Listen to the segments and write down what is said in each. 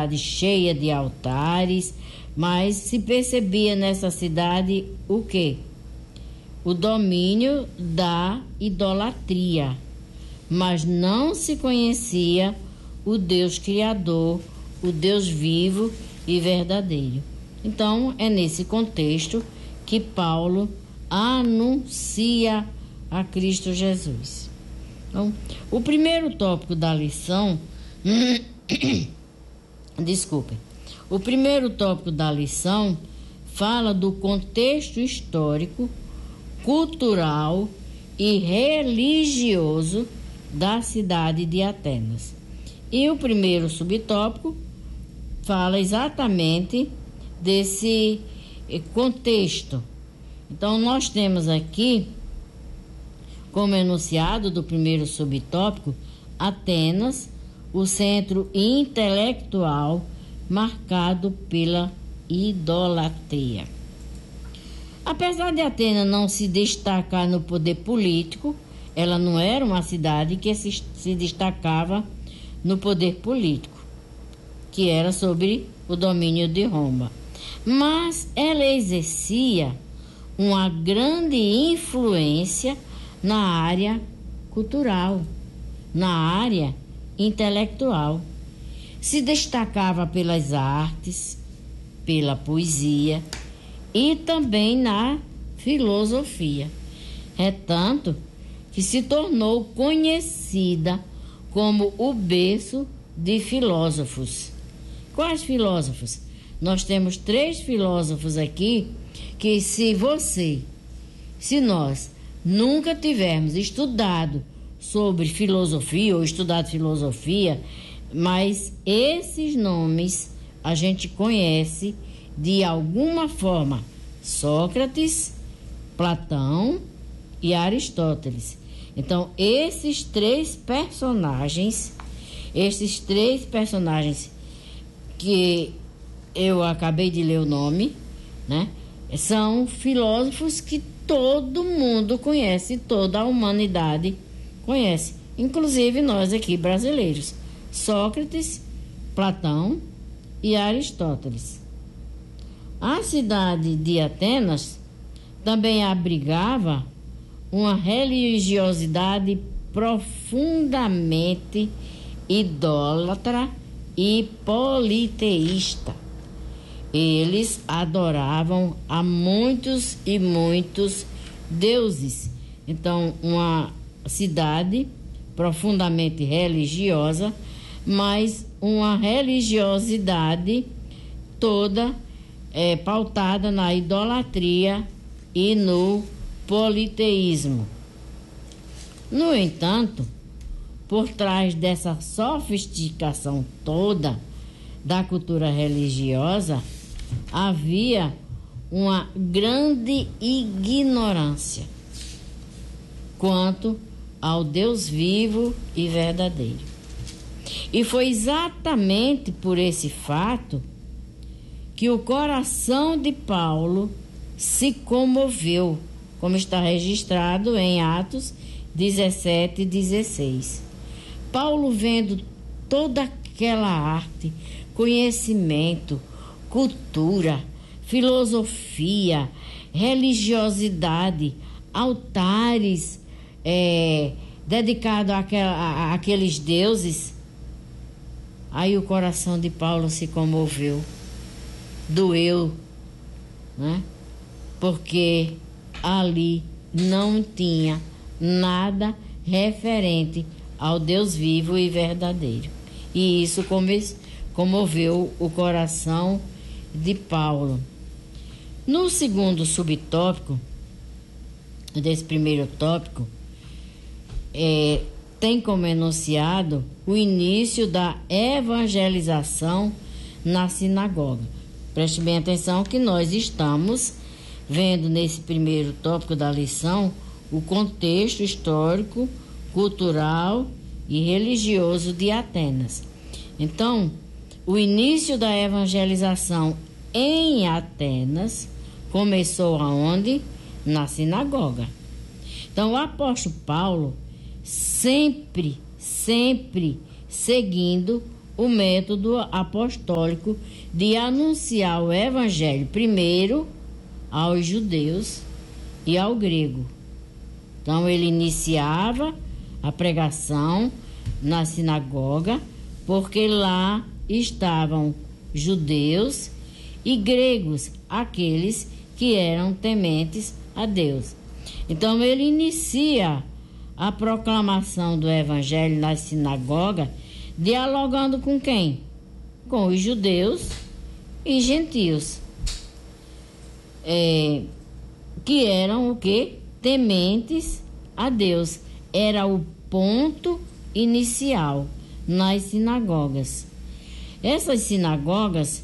cidade cheia de altares, mas se percebia nessa cidade o quê? O domínio da idolatria, mas não se conhecia o Deus Criador, o Deus vivo e verdadeiro. Então, é nesse contexto que Paulo anuncia a Cristo Jesus. Então, o primeiro tópico da lição, o primeiro tópico da lição fala do contexto histórico, cultural e religioso da cidade de Atenas. E o primeiro subtópico fala exatamente desse contexto. Então, nós temos aqui, como enunciado do primeiro subtópico, Atenas, o centro intelectual marcado pela idolatria. Apesar de Atenas não se destacar no poder político, ela não era uma cidade que se destacava no poder político, que era sobre o domínio de Roma. Mas ela exercia uma grande influência na área cultural, na área intelectual. Se destacava pelas artes, pela poesia e também na filosofia. É tanto que se tornou conhecida como o berço de filósofos. Quais filósofos? Nós temos 3 filósofos aqui que se nós nunca tivermos estudado sobre filosofia ou estudado filosofia, mas esses nomes a gente conhece de alguma forma: Sócrates, Platão e Aristóteles. Então, esses três personagens que eu acabei de ler o nome, né, são filósofos que todo mundo conhece, toda a humanidade conhece, inclusive nós aqui brasileiros: Sócrates, Platão e Aristóteles. A cidade de Atenas também abrigava uma religiosidade profundamente idólatra e politeísta. Eles adoravam a muitos e muitos deuses. Então, uma cidade profundamente religiosa, mas uma religiosidade toda pautada na idolatria e no politeísmo. No entanto, por trás dessa sofisticação toda da cultura religiosa, havia uma grande ignorância quanto ao Deus vivo e verdadeiro. E foi exatamente por esse fato que o coração de Paulo se comoveu, como está registrado em Atos 17:16. Paulo, vendo toda aquela arte, conhecimento, cultura, filosofia, religiosidade, altares dedicados àqueles deuses, aí o coração de Paulo se comoveu, doeu, né? Porque ali não tinha nada referente ao Deus vivo e verdadeiro. E isso comoveu o coração de Paulo. No segundo subtópico desse primeiro tópico, tem como enunciado o início da evangelização na sinagoga. Preste bem atenção que nós estamos vendo nesse primeiro tópico da lição o contexto histórico, cultural e religioso de Atenas. Então, o início da evangelização em Atenas começou aonde? Na sinagoga. Então, o apóstolo Paulo sempre seguindo o método apostólico de anunciar o evangelho primeiro aos judeus e ao grego. Então ele iniciava a pregação na sinagoga, porque lá estavam judeus e gregos, aqueles que eram tementes a Deus. Então ele inicia a proclamação do evangelho na sinagoga, dialogando com quem? Com os judeus e gentios, que eram o quê? Tementes a Deus. Era o ponto inicial nas sinagogas. Essas sinagogas,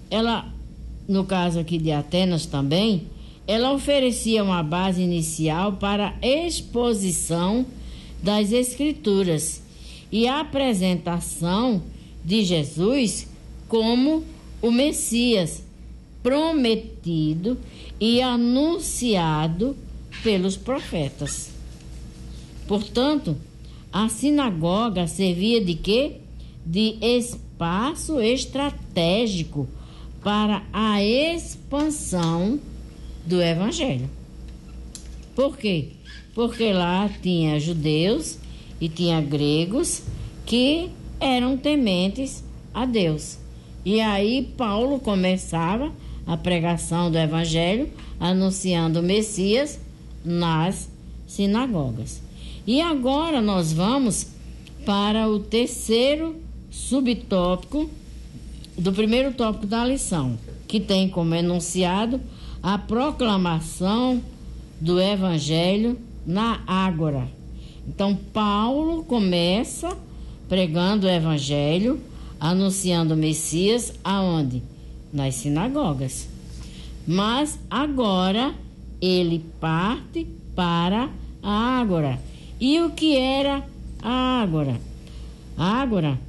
no caso aqui de Atenas também, ela oferecia uma base inicial para a exposição das Escrituras e a apresentação de Jesus como o Messias prometido e anunciado pelos profetas. Portanto, a sinagoga servia de quê? De espaço estratégico para a expansão do evangelho. Por quê? Porque lá tinha judeus e tinha gregos que eram tementes a Deus. E aí Paulo começava a pregação do evangelho, anunciando o Messias nas sinagogas. E agora nós vamos para o terceiro subtópico do primeiro tópico da lição, que tem como enunciado a proclamação do evangelho na ágora. Então Paulo começa pregando o evangelho, anunciando o Messias aonde? Nas sinagogas. Mas agora ele parte para a ágora. E o que era a ágora? A ágora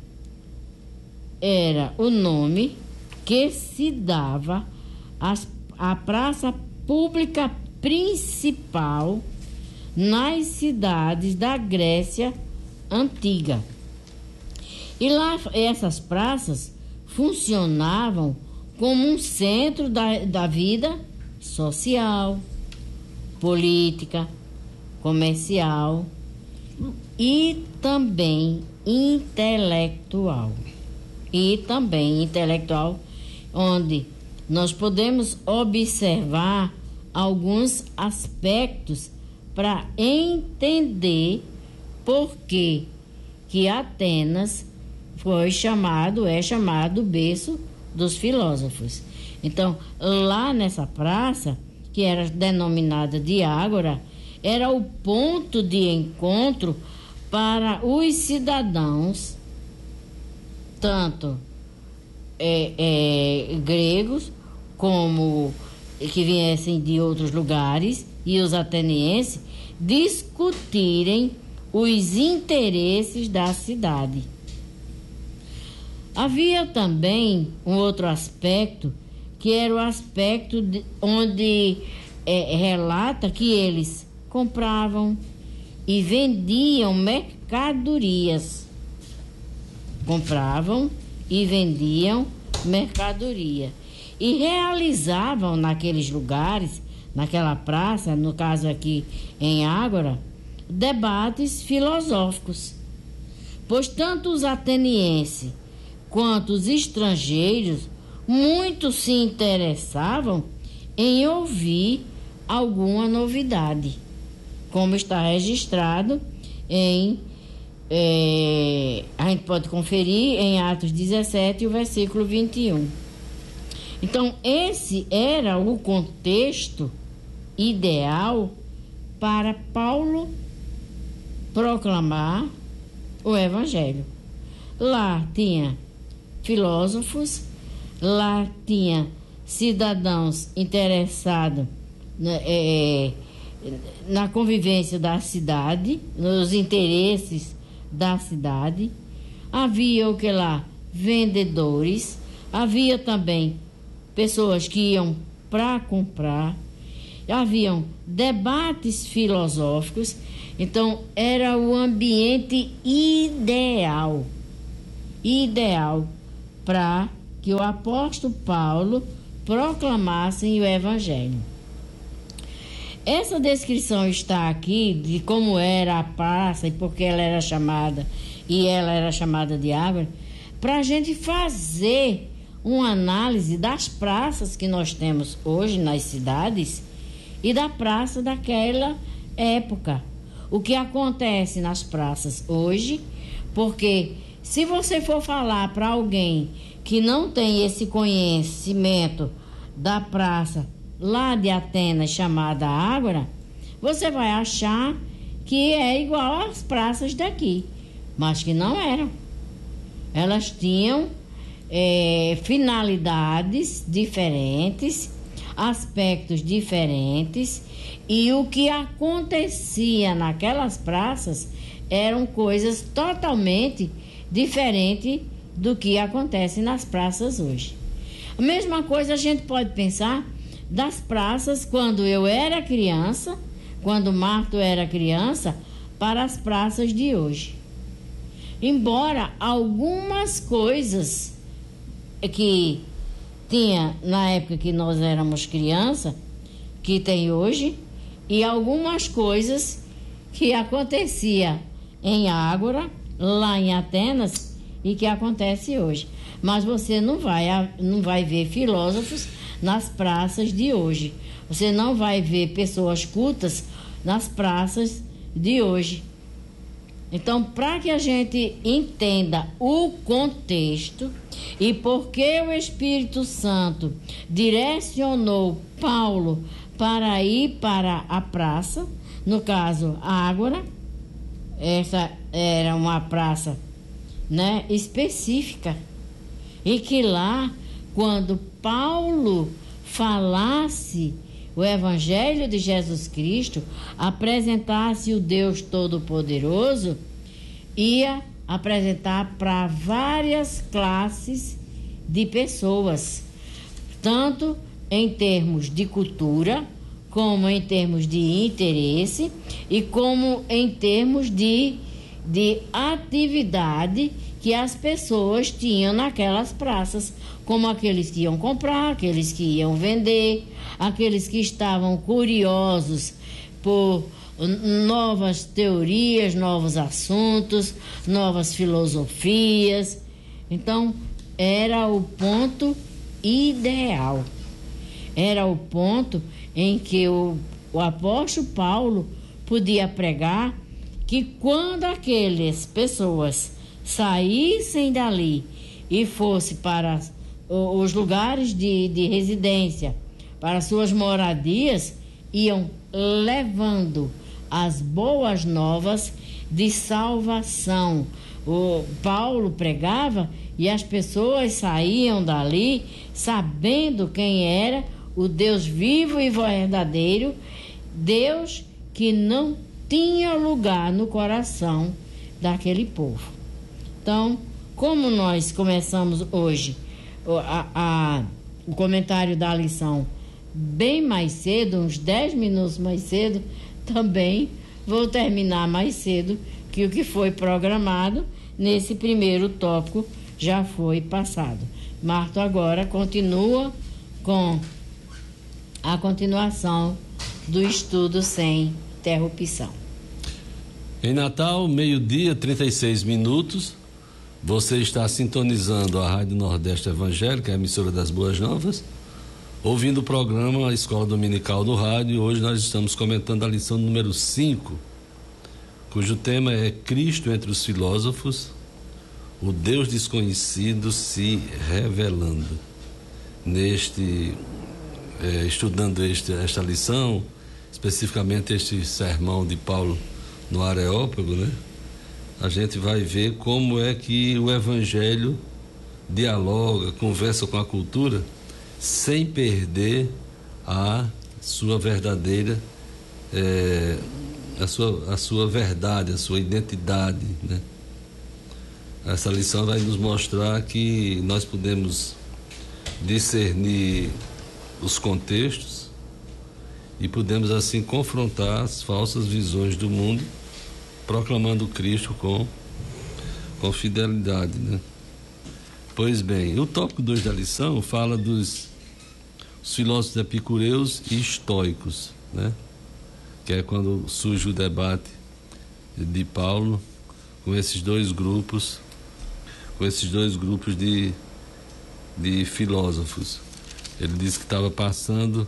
era o nome que se dava à praça pública principal nas cidades da Grécia Antiga. E lá essas praças funcionavam como um centro da vida social, política, comercial e também intelectual. Onde nós podemos observar alguns aspectos para entender por que Atenas é chamado berço dos filósofos. Então, lá nessa praça, que era denominada de Ágora, era o ponto de encontro para os cidadãos, tanto gregos como que viessem de outros lugares, e os atenienses discutirem os interesses da cidade. Havia também um outro aspecto, que era o aspecto onde relata que eles compravam e vendiam mercadorias. Compravam e vendiam mercadoria. E realizavam naqueles lugares, naquela praça, no caso aqui em Ágora, debates filosóficos. Pois tanto os atenienses quanto os estrangeiros, muitos se interessavam em ouvir alguma novidade, como está registrado a gente pode conferir em Atos 17, o versículo 21. Então, esse era o contexto ideal para Paulo proclamar o evangelho. Lá tinha filósofos, lá tinha cidadãos interessados na convivência da cidade, nos interesses da cidade. Havia o que lá? Vendedores. Havia também pessoas que iam para comprar. Haviam debates filosóficos. Então, era o ambiente ideal ideal para que o apóstolo Paulo proclamasse o Evangelho. Essa descrição está aqui de como era a praça e por que ela era chamada de Ágora, para a gente fazer uma análise das praças que nós temos hoje nas cidades e da praça daquela época. O que acontece nas praças hoje, porque se você for falar para alguém que não tem esse conhecimento da praça lá de Atenas chamada Ágora, você vai achar que é igual às praças daqui, mas que não eram. Elas tinham finalidades diferentes, aspectos diferentes, e o que acontecia naquelas praças eram coisas totalmente diferentes do que acontece nas praças hoje. A mesma coisa a gente pode pensar das praças quando eu era criança, quando Marto era criança, para as praças de hoje. Embora algumas coisas que tinha na época que nós éramos criança, que tem hoje, e algumas coisas que acontecia em Ágora, lá em Atenas, e que acontece hoje. Mas você não vai ver filósofos nas praças de hoje. Você não vai ver pessoas cultas nas praças de hoje. Então, para que a gente entenda o contexto e por que o Espírito Santo direcionou Paulo para ir para a praça, no caso, a Ágora, essa era uma praça, né, específica, e que lá, quando Paulo falasse o Evangelho de Jesus Cristo, apresentasse o Deus Todo-Poderoso, ia apresentar para várias classes de pessoas, tanto em termos de cultura, como em termos de interesse e como em termos de atividade que as pessoas tinham naquelas praças, como aqueles que iam comprar, aqueles que iam vender, aqueles que estavam curiosos por novas teorias, novos assuntos, novas filosofias. Então, era o ponto ideal. Era o ponto em que o apóstolo Paulo podia pregar que quando aquelas pessoas saíssem dali e fossem para os lugares de residência, para suas moradias, iam levando as boas novas de salvação. O Paulo pregava e as pessoas saíam dali sabendo quem era o Deus vivo e verdadeiro, Deus que não tinha lugar no coração daquele povo. Então, como nós começamos hoje o comentário da lição bem mais cedo, uns 10 minutos mais cedo, também vou terminar mais cedo que o que foi programado nesse primeiro tópico já foi passado. Marto agora continua com a continuação do estudo sem interrupção. Em Natal, 12h36, você está sintonizando a Rádio Nordeste Evangélica, a emissora das Boas Novas, ouvindo o programa Escola Dominical do Rádio. Hoje nós estamos comentando a lição número 5, cujo tema é Cristo entre os filósofos, o Deus desconhecido se revelando. Estudando esta lição, especificamente este sermão de Paulo no Areópago, né? A gente vai ver como é que o Evangelho dialoga, conversa com a cultura, sem perder a sua verdadeira, a sua verdade, a sua identidade, né? Essa lição vai nos mostrar que nós podemos discernir os contextos e podemos assim confrontar as falsas visões do mundo, proclamando Cristo com fidelidade, né? Pois bem, o tópico 2 da lição fala dos filósofos epicureus e estoicos, né? Que é quando surge o debate de Paulo com esses dois grupos de filósofos. Ele diz que estava passando,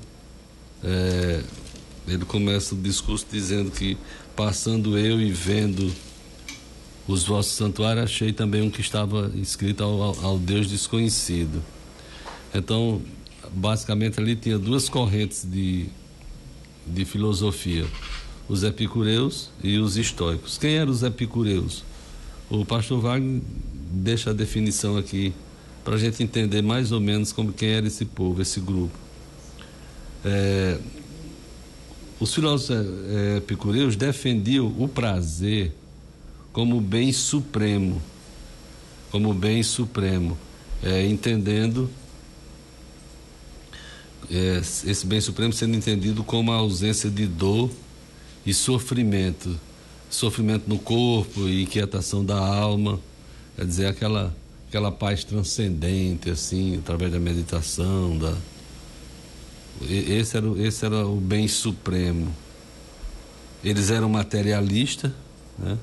ele começa o discurso dizendo que passando eu e vendo os vossos santuários, achei também um que estava escrito ao Deus desconhecido. Então, basicamente ali tinha duas correntes de filosofia, os epicureus e os estoicos. Quem eram os epicureus? O pastor Wagner deixa a definição aqui para a gente entender mais ou menos quem era esse povo, esse grupo. Os filósofos epicureus defendiam o prazer como bem supremo, entendendo esse bem supremo sendo entendido como a ausência de dor e sofrimento no corpo e inquietação da alma, quer dizer, aquela paz transcendente, assim, através da meditação, esse era o bem supremo. Eles eram materialistas, né?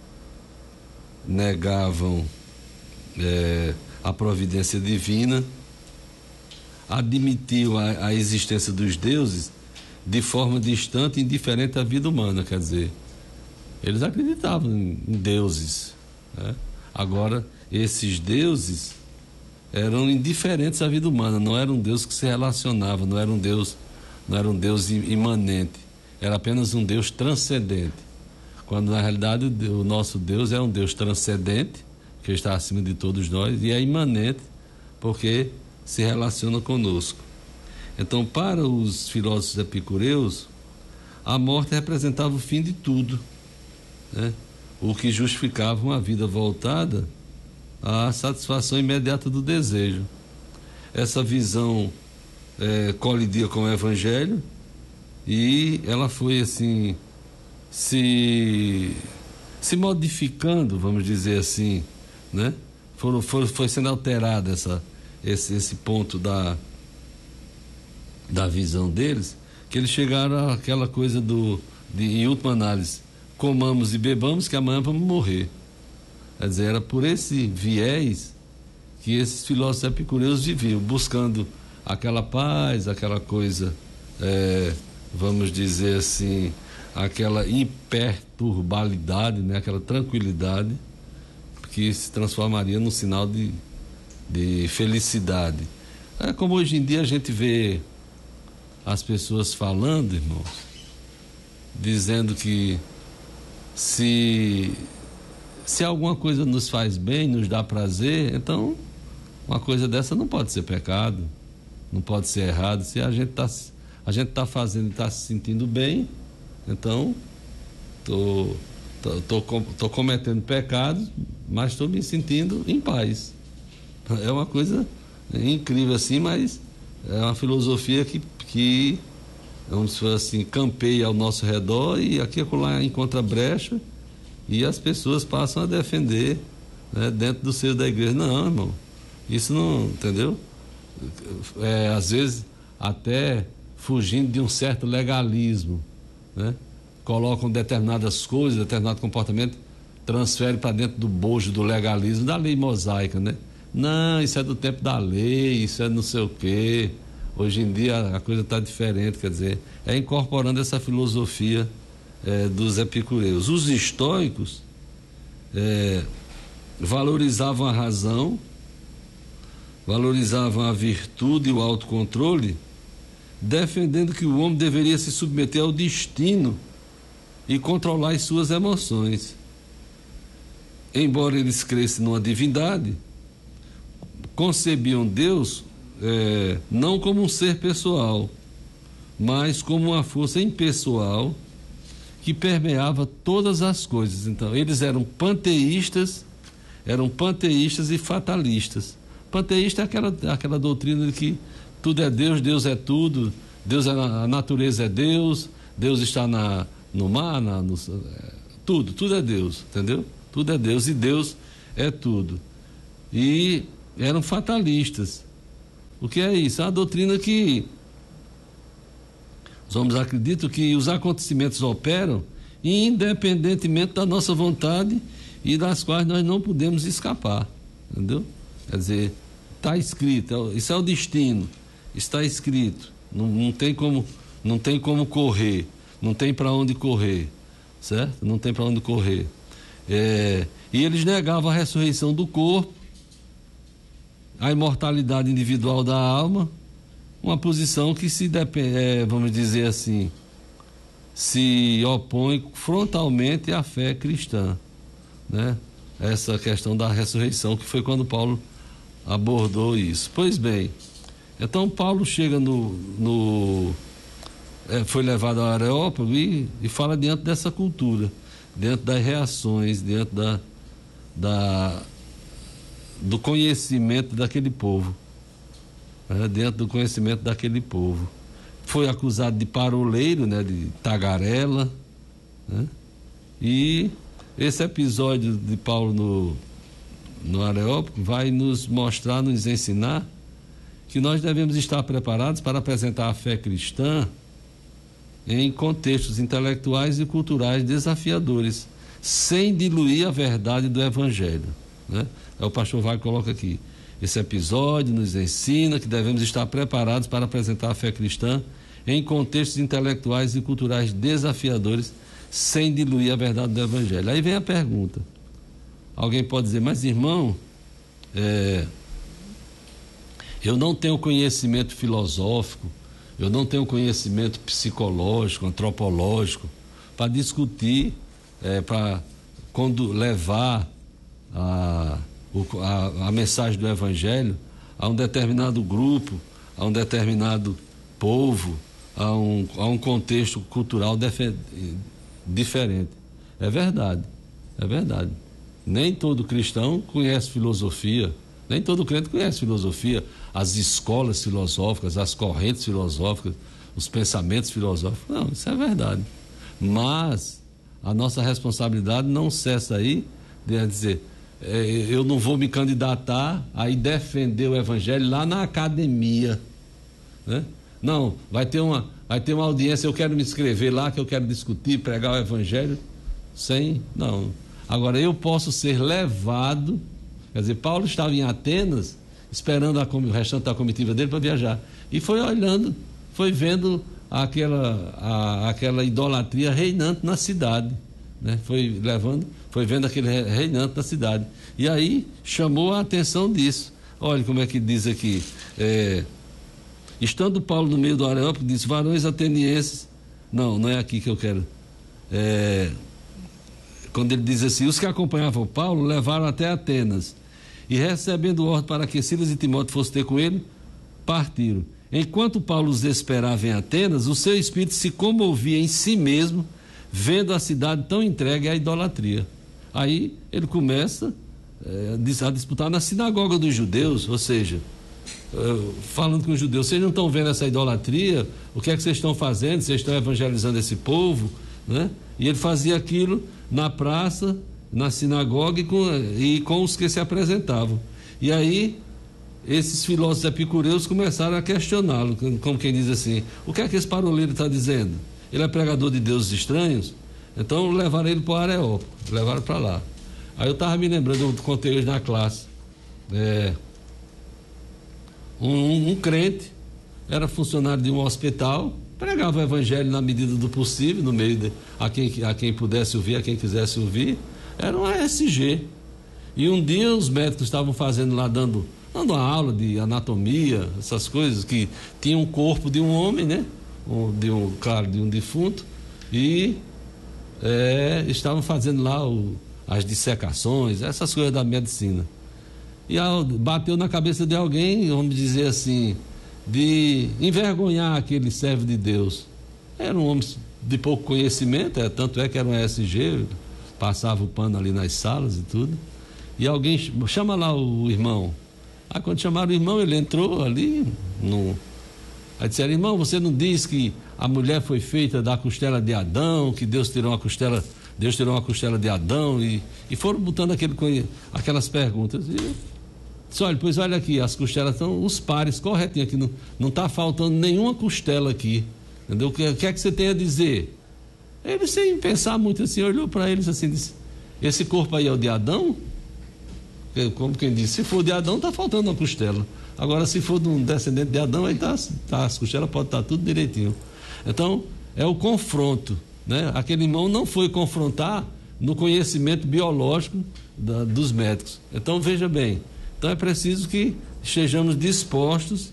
Negavam a providência divina, admitiam a existência dos deuses de forma distante e indiferente à vida humana, quer dizer, eles acreditavam em deuses, né? Agora, esses deuses eram indiferentes à vida humana, não era um Deus que se relacionava, não era um Deus imanente, era apenas um Deus transcendente, quando na realidade o nosso Deus é um Deus transcendente, que está acima de todos nós, e é imanente, porque se relaciona conosco. Então, para os filósofos epicureus, a morte representava o fim de tudo, né? O que justificava uma vida voltada à satisfação imediata do desejo. Essa visão colidia com o Evangelho e ela foi assim se modificando, vamos dizer assim, né? Foi sendo alterada esse ponto da visão deles, que eles chegaram àquela coisa em última análise, comamos e bebamos que amanhã vamos morrer. Quer dizer, era por esse viés que esses filósofos epicureus viviam, buscando aquela paz, aquela coisa, vamos dizer assim, aquela imperturbabilidade, né? Aquela tranquilidade que se transformaria num sinal de felicidade. Como hoje em dia a gente vê as pessoas falando, irmãos, dizendo que se alguma coisa nos faz bem, nos dá prazer, então uma coisa dessa não pode ser pecado, não pode ser errado. Se a gente está fazendo e está se sentindo bem, então tô cometendo pecados, mas estou me sentindo em paz. É uma coisa incrível assim, mas é uma filosofia que vamos dizer assim, campeia ao nosso redor e aqui e acolá encontra brecha e as pessoas passam a defender, né, dentro do seio da igreja. Não, irmão, isso não, entendeu? Às vezes até fugindo de um certo legalismo, né? Colocam determinadas coisas, determinado comportamento, transfere para dentro do bojo do legalismo, da lei mosaica, né? Não, isso é do tempo da lei, isso é não sei o quê. Hoje em dia a coisa está diferente, quer dizer, incorporando essa filosofia dos epicureus. Os estoicos valorizavam a razão, valorizavam a virtude e o autocontrole, defendendo que o homem deveria se submeter ao destino e controlar as suas emoções. Embora eles crescem numa divindade, concebiam Deus não como um ser pessoal, mas como uma força impessoal que permeava todas as coisas. Então, eles eram panteístas e fatalistas. Panteísta é aquela doutrina de que tudo é Deus, Deus é tudo, a natureza é Deus, Deus está no mar, tudo é Deus, entendeu? Tudo é Deus e Deus é tudo. E eram fatalistas. O que é isso? É a doutrina que os homens acreditam que os acontecimentos operam independentemente da nossa vontade e das quais nós não podemos escapar, entendeu? Quer dizer, está escrito, isso é o destino, está escrito, não tem como correr, não tem para onde correr, certo? Não tem para onde correr. E eles negavam a ressurreição do corpo, a imortalidade individual da alma, uma posição que vamos dizer assim, se opõe frontalmente à fé cristã, né? Essa questão da ressurreição, que foi quando Paulo abordou isso. Pois bem, então Paulo chega foi levado ao Areópago e fala diante dessa cultura, diante das reações, diante do conhecimento daquele povo, dentro do conhecimento daquele povo. Foi acusado de paroleiro, né, de tagarela, né? E esse episódio de Paulo no Areópago vai nos mostrar, nos ensinar que nós devemos estar preparados para apresentar a fé cristã em contextos intelectuais e culturais desafiadores, sem diluir a verdade do Evangelho, né? O pastor Wagner coloca aqui: esse episódio nos ensina que devemos estar preparados para apresentar a fé cristã em contextos intelectuais e culturais desafiadores, sem diluir a verdade do Evangelho. Aí vem a pergunta: alguém pode dizer, mas irmão, eu não tenho conhecimento filosófico, eu não tenho conhecimento psicológico, antropológico, para discutir, para levar a mensagem do Evangelho a um determinado grupo, a um determinado povo, a um contexto cultural diferente. É verdade. Nem todo cristão conhece filosofia, nem todo crente conhece filosofia, as escolas filosóficas, as correntes filosóficas, os pensamentos filosóficos. Não, isso é verdade. Mas a nossa responsabilidade não cessa aí de dizer, eu não vou me candidatar a ir defender o Evangelho lá na academia, né? Não, vai ter uma audiência, eu quero me inscrever lá, que eu quero discutir, pregar o Evangelho, não. Agora, eu posso ser levado, quer dizer, Paulo estava em Atenas, esperando o restante da comitiva dele para viajar, e foi olhando, foi vendo aquela idolatria reinante na cidade, né? Foi vendo aquele reinante na cidade, e aí chamou a atenção disso. Olha como é que diz aqui, estando Paulo no meio do Areópago, diz: varões atenienses, não é aqui que eu quero, quando ele diz assim: os que acompanhavam Paulo levaram até Atenas, e recebendo ordem para que Silas e Timóteo fossem ter com ele, partiram. Enquanto Paulo os esperava em Atenas, o seu espírito se comovia em si mesmo, vendo a cidade tão entregue à idolatria. Aí ele começa a disputar na sinagoga dos judeus, ou seja, falando com os judeus: vocês não estão vendo essa idolatria? O que é que vocês estão fazendo? Vocês estão evangelizando esse povo, né? E ele fazia aquilo na praça, na sinagoga e com os que se apresentavam. E aí esses filósofos epicureus começaram a questioná-lo, como quem diz assim: o que é que esse paroleiro está dizendo? Ele é pregador de deuses estranhos? Então levaram ele para o Areópago, levaram para lá. Aí eu estava me lembrando, eu contei hoje na classe, um crente, era funcionário de um hospital, pregava o Evangelho na medida do possível, no meio a quem pudesse ouvir, a quem quisesse ouvir. Era um ASG. E um dia os médicos estavam fazendo lá, dando uma aula de anatomia, essas coisas, que tinha um corpo de um homem, né? De um defunto, e estavam fazendo lá as dissecações, essas coisas da medicina. E bateu na cabeça de alguém, vamos dizer assim, de envergonhar aquele servo de Deus. Era um homem de pouco conhecimento, tanto é que era um ESG, passava o pano ali nas salas e tudo. E alguém chama lá o irmão. Quando chamaram o irmão, ele entrou ali. Aí disseram: irmão, você não diz que a mulher foi feita da costela de Adão, que Deus tirou uma costela de Adão, e foram botando aquelas perguntas. Disse, olha, pois olha aqui, as costelas estão os pares corretinho aqui, não está faltando nenhuma costela aqui. Entendeu? O que é que você tem a dizer? Ele, sem pensar muito assim, olhou para eles assim, disse, esse corpo aí é o de Adão? Como quem disse, se for de Adão, está faltando uma costela. Agora, se for de um descendente de Adão, aí as costelas podem estar tudo direitinho. Então, é o confronto, né? Aquele irmão não foi confrontar no conhecimento biológico dos médicos. Então, veja bem, então é preciso que estejamos dispostos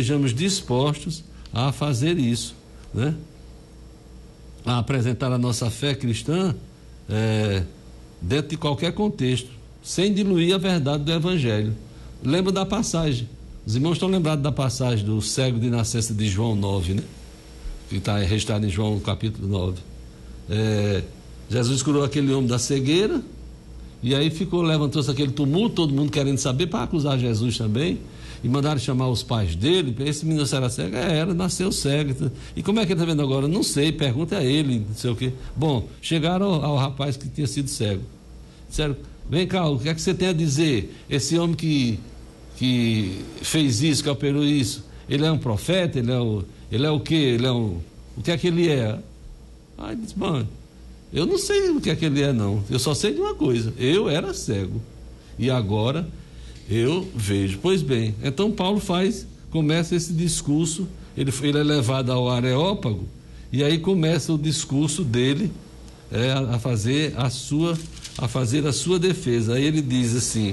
a fazer isso, né? A apresentar a nossa fé cristã dentro de qualquer contexto, sem diluir a verdade do Evangelho. Lembra da passagem? Os irmãos estão lembrados da passagem do cego de nascença de João 9, né? Que está registrado em João capítulo 9. Jesus curou aquele homem da cegueira, e aí levantou-se aquele tumulto, todo mundo querendo saber, para acusar Jesus também, e mandaram chamar os pais dele. Esse menino era cego? Nasceu cego. E como é que ele está vendo agora? Não sei, pergunta a ele, não sei o quê. Bom, chegaram ao rapaz que tinha sido cego. Disseram, vem cá, o que é que você tem a dizer? Esse homem que fez isso, que operou isso, ele é um profeta? Ele é o quê? O que é que ele é? Aí disse, bom, eu não sei o que é que ele é, não. Eu só sei de uma coisa, eu era cego e agora eu vejo. Pois bem, então Paulo começa esse discurso, ele é levado ao Areópago, e aí começa o discurso dele a fazer a sua defesa. Aí ele diz assim,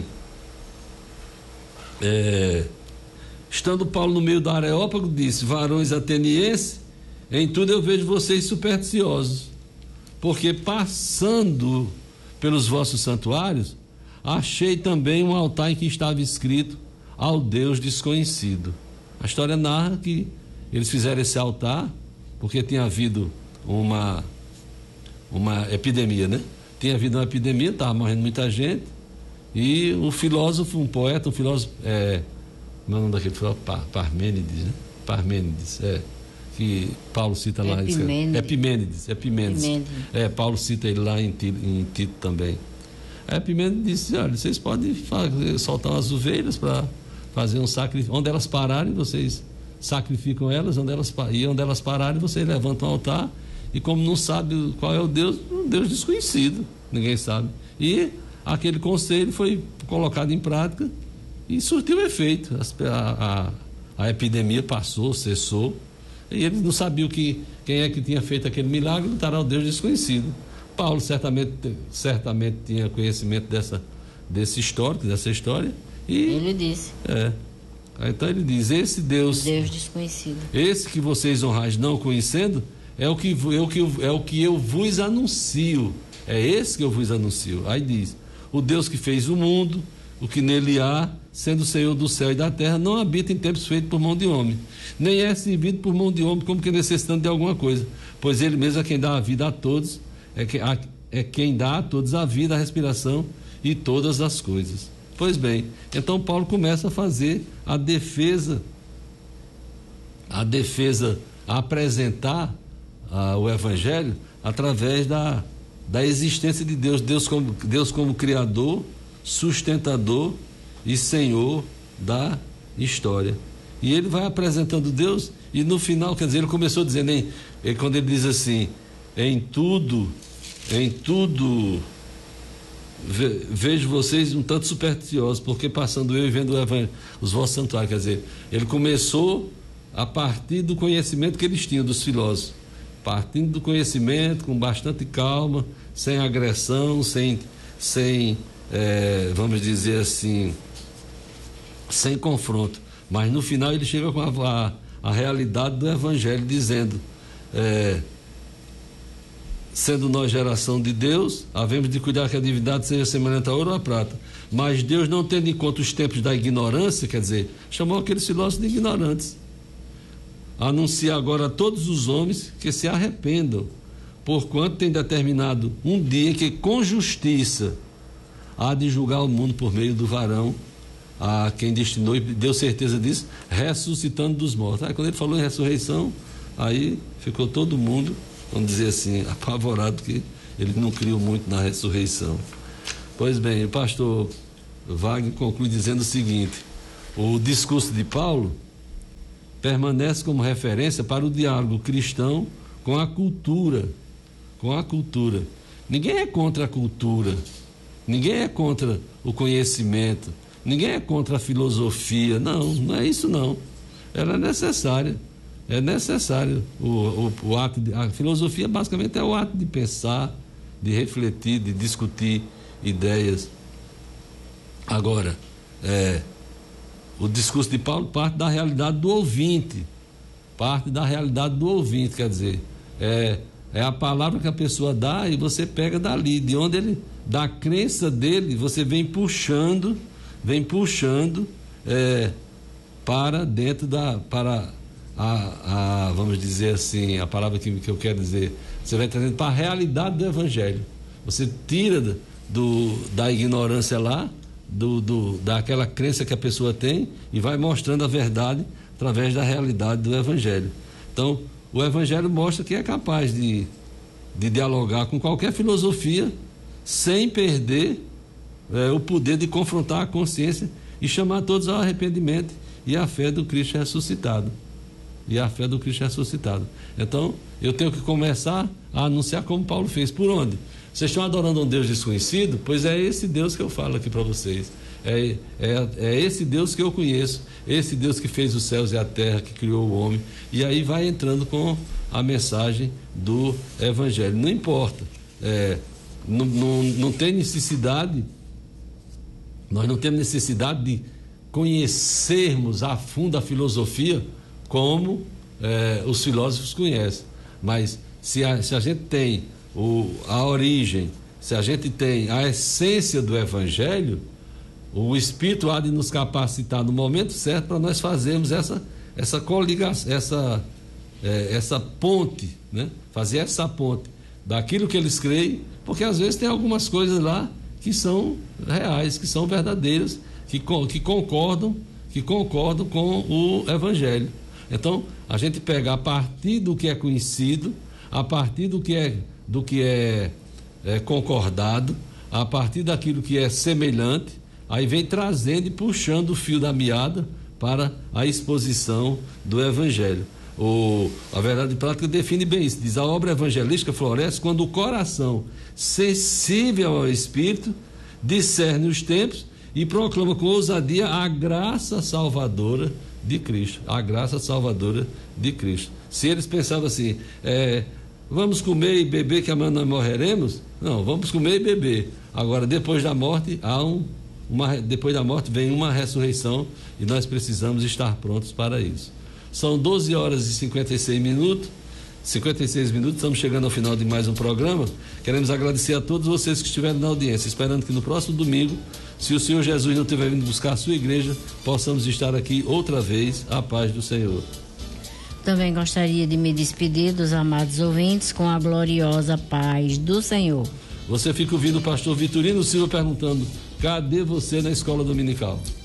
estando Paulo no meio do Areópago, disse, varões atenienses, em tudo eu vejo vocês supersticiosos, porque passando pelos vossos santuários, achei também um altar em que estava escrito ao Deus desconhecido. A história narra que eles fizeram esse altar porque tinha havido uma epidemia, né? Tinha havido uma epidemia, estava morrendo muita gente, e um filósofo, um poeta, como é o nome daquele filósofo? Parmênides, né? Parmênides, que Paulo cita lá. Epimênides. Paulo cita ele lá em Tito também. Epimênides disse, olha, vocês podem soltar umas ovelhas para fazer um sacrifício, onde elas pararem, vocês sacrificam elas, onde elas pararem, vocês levantam um altar, e como não sabe qual é o Deus, um Deus desconhecido, ninguém sabe. E aquele conselho foi colocado em prática e surtiu efeito. A epidemia passou, cessou, e eles não sabiam quem é que tinha feito aquele milagre, lutaram ao Deus desconhecido. Paulo certamente tinha conhecimento dessa história, e ele disse. Então ele diz, esse Deus desconhecido, esse que vocês honrais não conhecendo, é o que eu vos anuncio. É esse que eu vos anuncio. Aí diz, o Deus que fez o mundo, o que nele há, sendo o Senhor do céu e da terra, não habita em templos feitos por mão de homem, nem é servido por mão de homem como que necessitando de alguma coisa, pois ele mesmo é quem dá a vida a todos, é quem dá a todos a vida, a respiração e todas as coisas. Pois bem, então Paulo começa a fazer a defesa, a apresentar o Evangelho através da existência de Deus, Deus como Criador, sustentador e Senhor da história. E ele vai apresentando Deus, e no final, quer dizer, ele começou dizendo, quando ele diz assim, em tudo vejo vocês um tanto supersticiosos, porque passando eu e vendo os vossos santuários, quer dizer, ele começou a partir do conhecimento que eles tinham dos filósofos, partindo do conhecimento com bastante calma, sem agressão, sem vamos dizer assim, sem confronto, mas no final ele chega com a realidade do Evangelho, dizendo, sendo nós geração de Deus, havemos de cuidar que a divindade seja semelhante a ouro ou a prata, mas Deus, não tendo em conta os tempos da ignorância, quer dizer, chamou aqueles filósofos de ignorantes, anuncia agora a todos os homens que se arrependam, porquanto tem determinado um dia em que com justiça há de julgar o mundo por meio do varão a quem destinou, e deu certeza disso, ressuscitando dos mortos. Aí quando ele falou em ressurreição, aí ficou todo mundo, vamos dizer assim, apavorado, que ele não criou muito na ressurreição. Pois bem, o pastor Wagner conclui dizendo o seguinte: o discurso de Paulo permanece como referência para o diálogo cristão com a cultura. Ninguém é contra a cultura, ninguém é contra o conhecimento, ninguém é contra a filosofia. Não é isso não. Ela é necessária. É necessário o ato a filosofia basicamente é o ato de pensar, de refletir, de discutir ideias. Agora, o discurso de Paulo parte da realidade do ouvinte, quer dizer, é a palavra que a pessoa dá e você pega dali, de onde ele, da crença dele, você vem puxando para dentro vamos dizer assim, a palavra que eu quero dizer, você vai trazendo para a realidade do Evangelho. Você tira da ignorância lá, daquela crença que a pessoa tem, e vai mostrando a verdade através da realidade do Evangelho. Então, o Evangelho mostra que é capaz de dialogar com qualquer filosofia sem perder o poder de confrontar a consciência e chamar todos ao arrependimento e à fé do Cristo ressuscitado. Então, eu tenho que começar a anunciar como Paulo fez. Por onde? Vocês estão adorando um Deus desconhecido? Pois é esse Deus que eu falo aqui para vocês. É esse Deus que eu conheço, esse Deus que fez os céus e a terra, que criou o homem. E aí vai entrando com a mensagem do Evangelho. Não importa, não tem necessidade, nós não temos necessidade de conhecermos a fundo a filosofia como os filósofos conhecem, mas se a gente tem a origem, se a gente tem a essência do Evangelho, o Espírito há de nos capacitar no momento certo para nós fazermos essa coligação, essa ponte, né? Fazer essa ponte daquilo que eles creem, porque às vezes tem algumas coisas lá que são reais, que são verdadeiras, que concordam com o Evangelho. Então, a gente pega a partir do que é conhecido, a partir do que é concordado, a partir daquilo que é semelhante, aí vem trazendo e puxando o fio da meada para a exposição do Evangelho. A verdade prática define bem isso, diz: a obra evangelística floresce quando o coração, sensível ao Espírito, discerne os tempos e proclama com ousadia a graça salvadora de Cristo. Se eles pensavam assim, vamos comer e beber que amanhã nós morreremos, não, vamos comer e beber. Agora, depois da morte vem uma ressurreição e nós precisamos estar prontos para isso. São 12 horas e 56 minutos, estamos chegando ao final de mais um programa. Queremos agradecer a todos vocês que estiveram na audiência, esperando que no próximo domingo, se o Senhor Jesus não tiver vindo buscar a sua igreja, possamos estar aqui outra vez. A paz do Senhor. Também gostaria de me despedir dos amados ouvintes com a gloriosa paz do Senhor. Você fica ouvindo o pastor Vitorino Silva perguntando: cadê você na escola dominical?